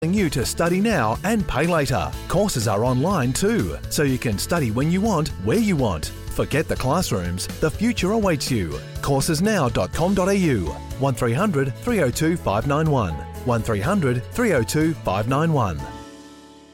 you to study now and pay later. Courses are online too, so you can study when you want, where you want. Forget the classrooms, the future awaits you. Coursesnow.com.au 1300 302 591 1300 302 591.